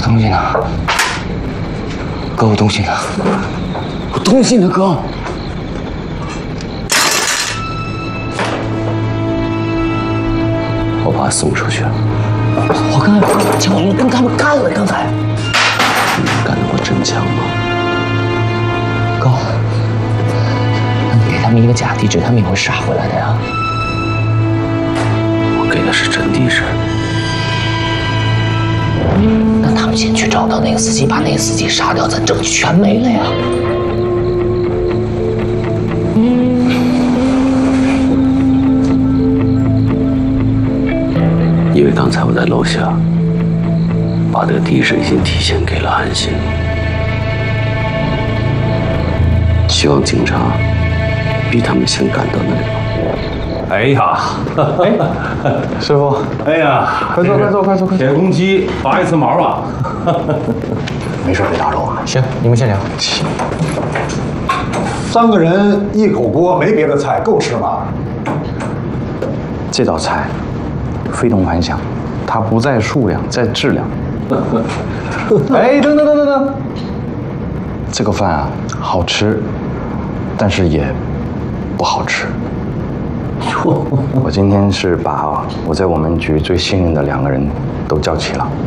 东西呢？哥，我东西呢？我东西呢，哥？我把他送出去了。我刚才叫你们跟他们干了，刚才。 你们干得过真枪吗？ 哥，那你给他们一个假地址，他们也会杀回来的呀。 我给的是真地址。 那他们先去找到那个司机，把那个司机杀掉，咱证据全没了呀。 因为刚才我在楼下把这个地址已经提前给了安心，希望警察比他们先赶到那里。 哎呀， 师傅， 哎呀， 快坐，快坐，快坐，快坐。 铁公鸡拔一次毛啊！ 没事，别打扰我。 行，你们先聊。 3个人1口锅，没别的菜，够吃吗？ 这道菜非同凡响，它不在数量，在质量。哎，等，这个饭啊，好吃，但是也不好吃。我今天是把我在我们局最信任的2个人都叫齐了。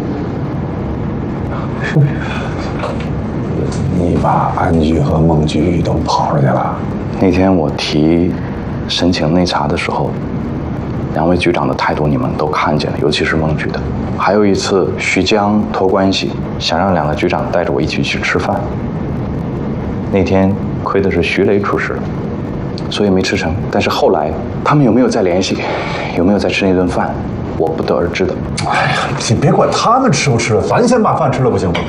你把安局和孟局都跑出去了？ 那天我提申请内查的时候，2位局长的态度你们都看见了，尤其是孟局的。还有一次，徐江托关系想让2个局长带着我一起去吃饭，那天亏的是徐雷出事了，所以没吃成。但是后来他们有没有再联系，有没有再吃那顿饭，我不得而知的。 哎呀，你别管他们吃不吃，咱先把饭吃了不行吗？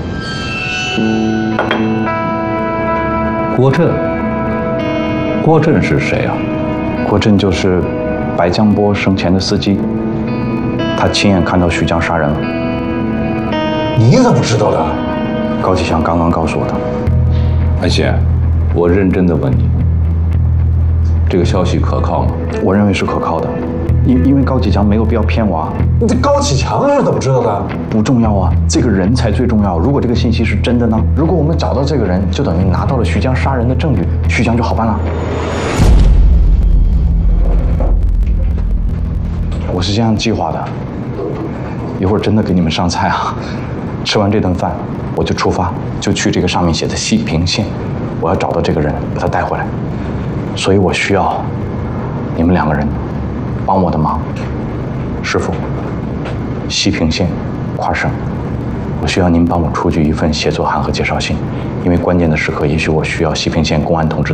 郭震是谁啊？ 郭震就是白江波生前的司机，他亲眼看到徐江杀人了。 你怎么知道的？ 高启强刚刚告诉我的。 安心，我认真的问你，这个消息可靠吗？ 我认为是可靠的，因为高启强没有必要骗我啊。 你这高启强是怎么知道的？ 不重要啊，这个人才最重要。如果这个信息是真的呢？如果我们找到这个人，就等于拿到了徐江杀人的证据，徐江就好办了。我是这样计划的，一会儿真的给你们上菜啊。吃完这顿饭，我就出发，就去这个上面写的西平县，我要找到这个人，把他带回来。所以我需要你们2个人帮我的忙。师傅，西平县跨省，我需要您帮我出具一份协作函和介绍信，因为关键的时刻，也许我需要西平县公安同志